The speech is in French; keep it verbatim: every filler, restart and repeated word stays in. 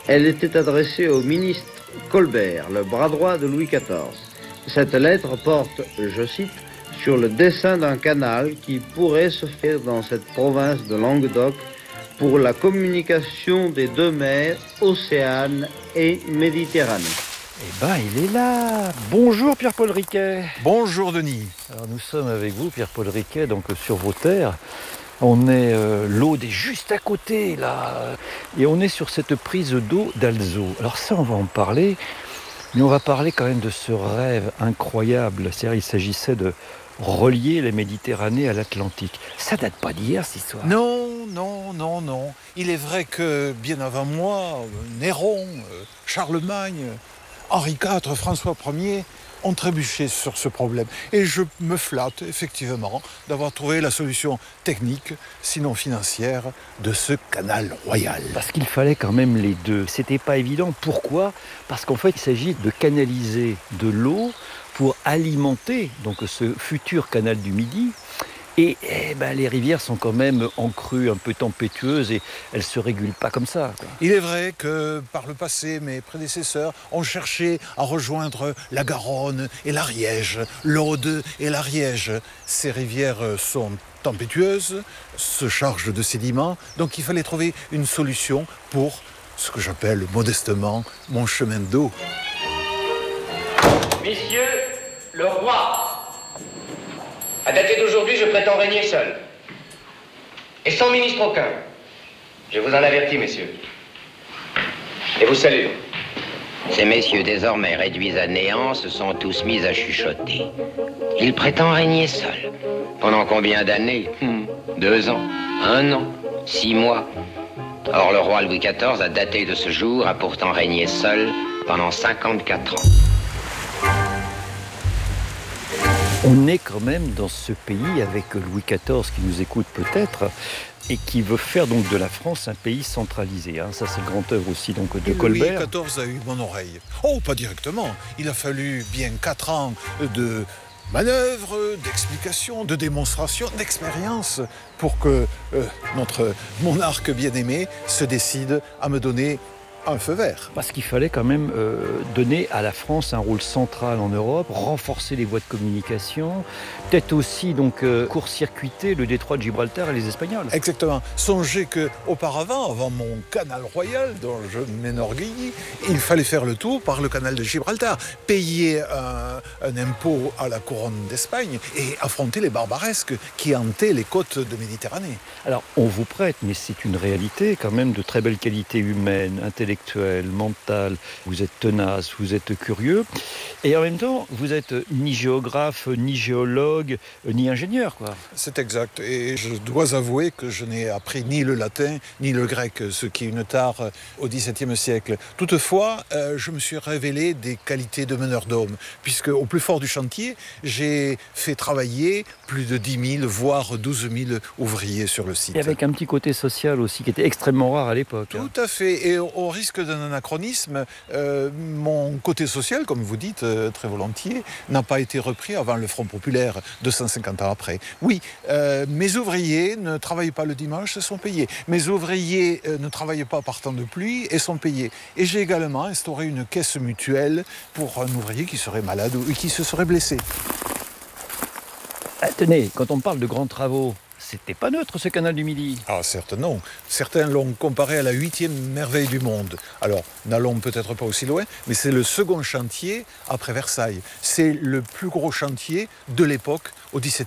Elle était adressée au ministre Colbert, le bras droit de Louis quatorze. Cette lettre porte, je cite, sur le dessin d'un canal qui pourrait se faire dans cette province de Languedoc pour la communication des deux mers, Océane et Méditerranée. Eh ben, il est là. Bonjour Pierre-Paul Riquet. Bonjour Denis. Alors nous sommes avec vous, Pierre-Paul Riquet, donc sur vos terres. On est, euh, l'Aude est juste à côté, là. Et on est sur cette prise d'eau d'Alzot. Alors ça, on va en parler. Mais on va parler quand même de ce rêve incroyable. C'est-à-dire, il s'agissait de relier la Méditerranée à l'Atlantique. Ça date pas d'hier, cette histoire. Non, non, non, non. Il est vrai que bien avant moi, Néron, Charlemagne, Henri quatre, François premier ont trébuché sur ce problème. Et je me flatte, effectivement, d'avoir trouvé la solution technique, sinon financière, de ce canal royal. Parce qu'il fallait quand même les deux. C'était pas évident. Pourquoi ? Parce qu'en fait, il s'agit de canaliser de l'eau pour alimenter donc ce futur canal du Midi. Et eh ben, les rivières sont quand même en crue, un peu tempétueuses, et elles ne se régulent pas comme ça, quoi. Il est vrai que par le passé, mes prédécesseurs ont cherché à rejoindre la Garonne et l'Ariège, l'Aude et l'Ariège. Ces rivières sont tempétueuses, se chargent de sédiments, donc il fallait trouver une solution pour ce que j'appelle modestement mon chemin d'eau. Messieurs, le roi, à dater d'aujourd'hui, je prétends régner seul. Et sans ministre aucun. Je vous en avertis, messieurs. Et vous salue. Ces messieurs, désormais réduits à néant, se sont tous mis à chuchoter. Il prétend régner seul. Pendant combien d'années ? hmm, Deux ans, un an, six mois. Or, le roi Louis quatorze, à dater de ce jour, a pourtant régné seul pendant cinquante-quatre ans. On est quand même dans ce pays avec Louis quatorze qui nous écoute peut-être et qui veut faire donc de la France un pays centralisé. Hein. Ça, c'est le grand œuvre aussi donc, de Colbert. Louis quatorze a eu mon oreille. Oh, pas directement. Il a fallu bien quatre ans de manœuvres, d'explications, de démonstrations, d'expériences pour que euh, notre monarque bien-aimé se décide à me donner un feu vert. Parce qu'il fallait quand même euh, donner à la France un rôle central en Europe, renforcer les voies de communication, peut-être aussi donc euh, court-circuiter le détroit de Gibraltar et les Espagnols. Exactement. Songez qu'auparavant, avant mon canal royal dont je m'enorgueillis, il fallait faire le tour par le canal de Gibraltar, payer un, un impôt à la couronne d'Espagne et affronter les barbaresques qui hantaient les côtes de Méditerranée. Alors, on vous prête, mais c'est une réalité quand même de très belle qualité humaine, intellectuelle, mentale. Vous êtes tenace, vous êtes curieux. Et en même temps, vous n'êtes ni géographe, ni géologue, ni ingénieur, quoi. C'est exact. Et je dois avouer que je n'ai appris ni le latin, ni le grec, ce qui est une tare au dix-septième siècle. Toutefois, euh, je me suis révélé des qualités de meneur d'hommes, puisque au plus fort du chantier, j'ai fait travailler plus de dix mille, voire douze mille ouvriers sur le site. Et avec un petit côté social aussi, qui était extrêmement rare à l'époque. Tout à fait. Et au, au risque d'un anachronisme, euh, mon côté social, comme vous dites euh, très volontiers, n'a pas été repris avant le Front populaire, deux cent cinquante ans après. Oui, euh, mes ouvriers ne travaillent pas le dimanche et sont payés. Mes ouvriers euh, ne travaillent pas par temps de pluie et sont payés. Et j'ai également instauré une caisse mutuelle pour un ouvrier qui serait malade ou qui se serait blessé. Ah, tenez, quand on parle de grands travaux, c'était pas neutre ce canal du Midi. Ah, certes non. Certains l'ont comparé à la huitième merveille du monde. Alors, n'allons peut-être pas aussi loin, mais c'est le second chantier après Versailles. C'est le plus gros chantier de l'époque au dix-septième